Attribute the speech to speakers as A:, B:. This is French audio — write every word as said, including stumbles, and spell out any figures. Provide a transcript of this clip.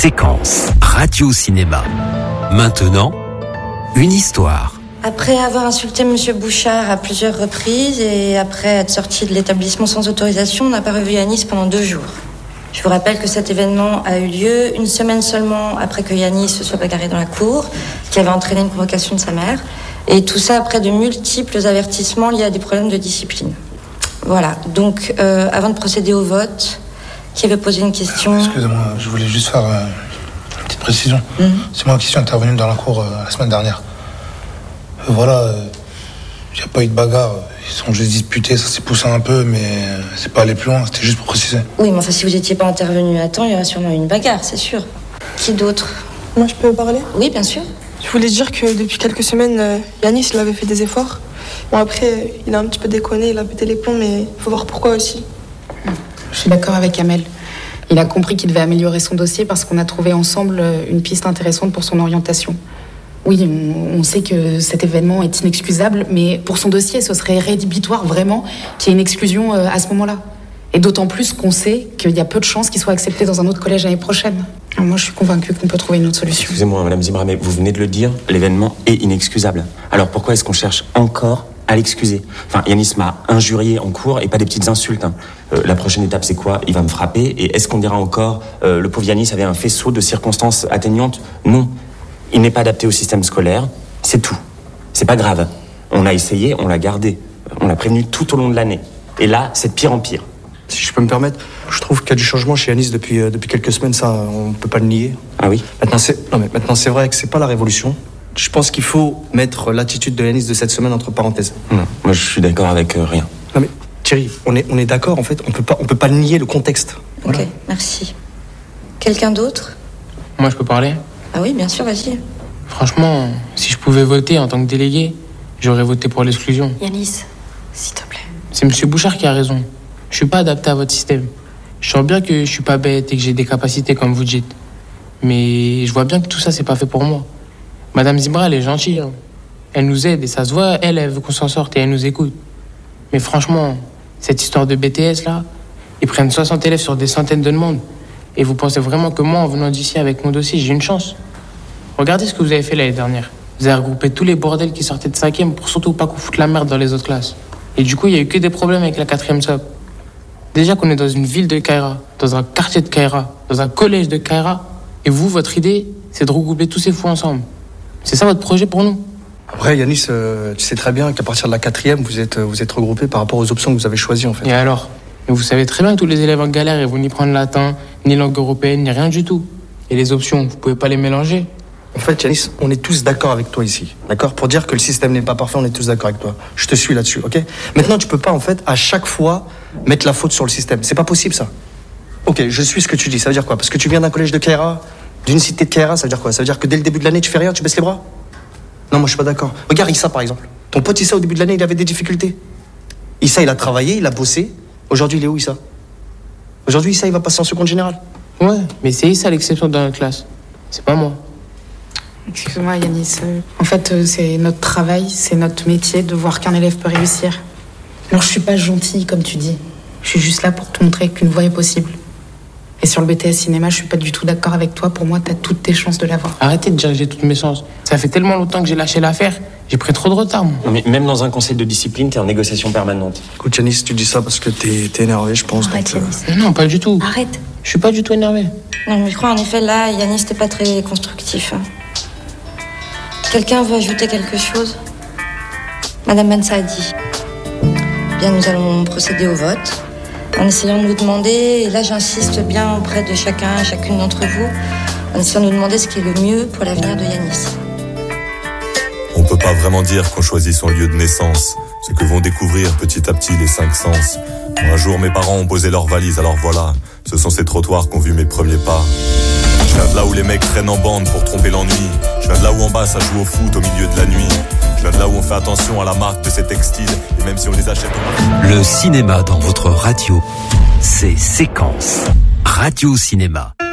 A: Séquence Radio Cinéma. Maintenant, une histoire.
B: Après avoir insulté Monsieur Bouchard à plusieurs reprises et après être sorti de l'établissement sans autorisation, on n'a pas revu Yanis pendant deux jours. Je vous rappelle que cet événement a eu lieu une semaine seulement après que Yanis se soit bagarré dans la cour, qui avait entraîné une convocation de sa mère. Et tout ça après de multiples avertissements liés à des problèmes de discipline. Voilà, donc euh, avant de procéder au vote, qui veut poser une question?
C: Excusez-moi, je voulais juste faire euh, une petite précision.
B: Mm-hmm.
C: C'est moi qui suis intervenu dans la cour euh, la semaine dernière. Euh, voilà, il n'y a pas eu de bagarre. Ils sont juste disputés, ça s'est poussé un peu, mais euh, c'est pas allé plus loin, c'était juste pour préciser.
B: Oui, mais enfin, si vous n'étiez pas intervenu à temps, il y aurait sûrement eu une bagarre, c'est sûr. Qui d'autre?
D: Moi, je peux parler?
B: Oui, bien sûr.
D: Je voulais dire que depuis quelques semaines, euh, Yanis, il avait fait des efforts. Bon, après, euh, il a un petit peu déconné, il a pété les plombs, mais il faut voir pourquoi aussi.
E: Je suis d'accord avec Amel. Il a compris qu'il devait améliorer son dossier parce qu'on a trouvé ensemble une piste intéressante pour son orientation. Oui, on, on sait que cet événement est inexcusable, mais pour son dossier, ce serait rédhibitoire vraiment qu'il y ait une exclusion à ce moment-là. Et d'autant plus qu'on sait qu'il y a peu de chances qu'il soit accepté dans un autre collège l'année prochaine. Alors moi, je suis convaincue qu'on peut trouver une autre solution.
F: Excusez-moi, Madame Zimra, mais vous venez de le dire, l'événement est inexcusable. Alors pourquoi est-ce qu'on cherche encore à l'excuser? Enfin, Yanis m'a injurié en cours et pas des petites insultes. Hein. Euh, la prochaine étape, c'est quoi? Il va me frapper. Et est-ce qu'on dira encore, euh, le pauvre Yanis avait un faisceau de circonstances atteignantes? Non. Il n'est pas adapté au système scolaire. C'est tout. C'est pas grave. On a essayé, on l'a gardé. On l'a prévenu tout au long de l'année. Et là, c'est de pire en pire.
G: Si je peux me permettre, je trouve qu'il y a du changement chez Yanis depuis, euh, depuis quelques semaines, ça, on peut pas le nier.
F: Ah oui?
G: Maintenant, c'est, non, mais maintenant, c'est vrai que c'est pas la révolution. Je pense qu'il faut mettre l'attitude de Yanis de cette semaine entre parenthèses.
F: Non, moi, je suis d'accord avec euh, rien.
G: Non, mais Thierry, on est, on est d'accord, en fait, on peut pas, on peut pas le nier, le contexte.
B: Ok,
G: Voilà.
B: merci. Quelqu'un d'autre?
H: Moi, je peux parler?
B: Ah oui, bien sûr, vas-y.
H: Franchement, si je pouvais voter en tant que délégué, j'aurais voté pour l'exclusion.
B: Yanis, s'il te plaît.
H: C'est Monsieur Bouchard qui a raison. Je suis pas adapté à votre système. Je sens bien que je suis pas bête et que j'ai des capacités comme vous dites. Mais je vois bien que tout ça, c'est pas fait pour moi. Madame Zimra, elle est gentille. Hein. Elle nous aide et ça se voit, elle, elle veut qu'on s'en sorte et elle nous écoute. Mais franchement, cette histoire de B T S, là, ils prennent soixante élèves sur des centaines de demandes. Et vous pensez vraiment que moi, en venant d'ici avec mon dossier, j'ai une chance? Regardez ce que vous avez fait l'année dernière. Vous avez regroupé tous les bordels qui sortaient de cinquième pour surtout pas qu'on foute la merde dans les autres classes. Et du coup, il y a eu que des problèmes avec la quatrième S O P. Déjà qu'on est dans une ville de Kaira, dans un quartier de Kaira, dans un collège de Kaira, et vous, votre idée, c'est de regrouper tous ces fous ensemble. C'est ça votre projet pour nous?
G: Après, Yanis, euh, tu sais très bien qu'à partir de la quatrième, vous êtes, vous êtes regroupés par rapport aux options que vous avez choisies, en fait.
H: Et alors? Mais vous savez très bien que tous les élèves en galère, ils vont ni prendre latin, ni langue européenne, ni rien du tout. Et les options, vous pouvez pas les mélanger.
G: En fait, Yanis, on est tous d'accord avec toi ici. D'accord? Pour dire que le système n'est pas parfait, on est tous d'accord avec toi. Je te suis là-dessus, ok? Maintenant, tu peux pas, en fait, à chaque fois, mettre la faute sur le système. C'est pas possible, ça. Ok, je suis ce que tu dis. Ça veut dire quoi? Parce que tu viens d'un collège de Kaira, d'une cité de Kaira, ça veut dire quoi? Ça veut dire que dès le début de l'année, tu fais rien, tu baisses les bras? Non, moi, je suis pas d'accord. Regarde Issa, par exemple. Ton pote Issa, au début de l'année, il avait des difficultés. Issa, il a travaillé, il a bossé. Aujourd'hui, il est où, Issa? Aujourd'hui, Issa, il va passer en seconde générale.
H: Ouais, mais c'est Issa l'exception dans notre classe. C'est pas moi.
E: Excuse-moi, Yanis. euh, En fait, euh, c'est notre travail, c'est notre métier de voir qu'un élève peut réussir. Alors, je suis pas gentille, comme tu dis. Je suis juste là pour te montrer qu'une voie est possible. Et sur le B T S cinéma, je suis pas du tout d'accord avec toi. Pour moi, t'as toutes tes chances de l'avoir.
H: Arrêtez de dire que j'ai toutes mes chances. Ça fait tellement longtemps que j'ai lâché l'affaire. J'ai pris trop de retard, moi.
F: Non, mais même dans un conseil de discipline, t'es en négociation permanente.
G: Écoute, Yanis, tu dis ça parce que t'es, t'es énervé, je pense.
B: Arrête,
G: donc, euh,
B: Yanis.
H: Mais non, pas du tout.
B: Arrête.
H: Je suis pas du tout énervé.
B: Non, mais je crois en effet, là, Yanis, t'es pas très constructif. Quelqu'un veut ajouter quelque chose? Madame Bensaadi. Bien, nous allons procéder au vote. En essayant de nous demander, et là j'insiste bien auprès de chacun et chacune d'entre vous, en essayant de nous demander ce qui est le mieux pour l'avenir de Yanis.
I: On peut pas vraiment dire qu'on choisit son lieu de naissance, ce que vont découvrir petit à petit les cinq sens. Moi, un jour, mes parents ont posé leurs valises, alors voilà, ce sont ces trottoirs qu'ont vu mes premiers pas. Je viens de là où les mecs traînent en bande pour tromper l'ennui. Je viens de là où en bas ça joue au foot au milieu de la nuit. Je viens de là où on fait attention à la marque de ces textiles, et même si on les achète au...
A: Le cinéma dans votre radio, c'est Séquence Radio Cinéma.